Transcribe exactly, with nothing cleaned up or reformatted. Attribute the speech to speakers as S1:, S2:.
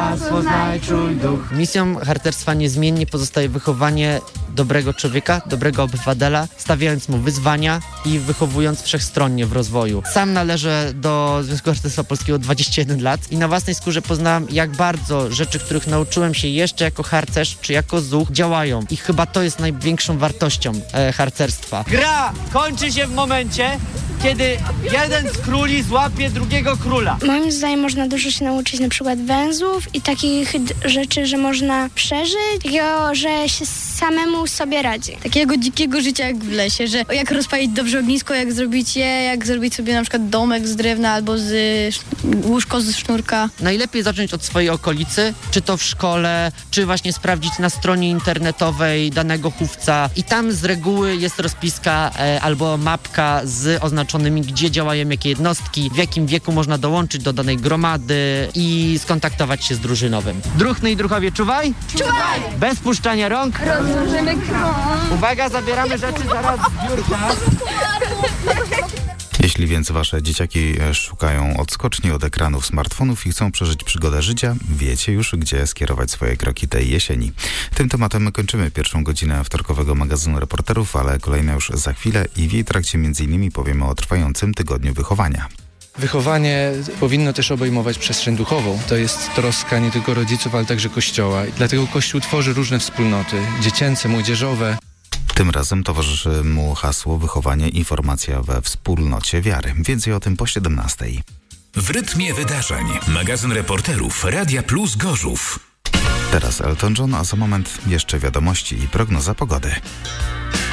S1: hasło znaj, czuj duch.
S2: Misją harcerstwa niezmiennie pozostaje wychowanie dobrego człowieka, dobrego obywatela, stawiając mu wyzwania i wychowując wszechstronnie w rozwoju. Sam należę do Związku Harcerstwa Polskiego dwadzieścia jeden lat i na własnej skórze poznałem, jak bardzo rzeczy, których nauczyłem się jeszcze jako harcerz czy jako zuch, działają. I chyba to jest największą wartością e, harcerstwa. Gra kończy się w momencie, kiedy jeden z króli złapie drugiego króla.
S3: Moim zdaniem można dużo się nauczyć na przykład węzłów i takich d- rzeczy, że można przeżyć, takiego, że się samemu sobie radzi.
S4: Takiego dzikiego życia jak w lesie, że jak rozpalić dobrze ognisko, jak zrobić je, jak zrobić sobie na przykład domek z drewna albo z łóżko z sznurka.
S2: Najlepiej zacząć od swojej okolicy, czy to w szkole, czy właśnie sprawdzić na stronie internetowej danego chówca i tam z reguły jest rozpiska e, albo mapka z oznaczonymi, gdzie działają jakie jednostki, w jakim wieku można dołączyć do danej gromady i skontaktować się z drużynowym. Druhny i druhowie, czuwaj!
S3: Czuwaj!
S2: Bez puszczania rąk.
S3: Rozłożymy krąg.
S2: Uwaga, zabieramy rzeczy zaraz z biurka.
S5: Jeśli więc wasze dzieciaki szukają odskoczni od ekranów smartfonów i chcą przeżyć przygodę życia, wiecie już, gdzie skierować swoje kroki tej jesieni. Tym tematem kończymy pierwszą godzinę wtorkowego magazynu Reporterów, ale kolejna już za chwilę i w jej trakcie między innymi powiemy o trwającym tygodniu wychowania.
S6: Wychowanie powinno też obejmować przestrzeń duchową. To jest troska nie tylko rodziców, ale także Kościoła. I dlatego Kościół tworzy różne wspólnoty, dziecięce, młodzieżowe.
S5: Tym razem towarzyszy mu hasło Wychowanie, informacja we wspólnocie wiary. Więcej o tym po siedemnastej.
S7: W rytmie wydarzeń. Magazyn Reporterów Radia Plus Gorzów.
S5: Teraz Elton John, a za moment jeszcze wiadomości i prognoza pogody.